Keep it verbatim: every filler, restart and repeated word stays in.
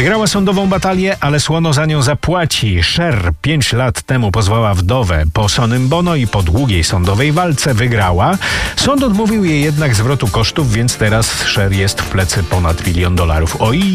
Wygrała sądową batalię, ale słono za nią zapłaci. Cher pięć lat temu pozwała wdowę po Sonym Bono i po długiej sądowej walce wygrała. Sąd odmówił jej jednak zwrotu kosztów, więc teraz Cher jest w plecy ponad milion dolarów. Oj,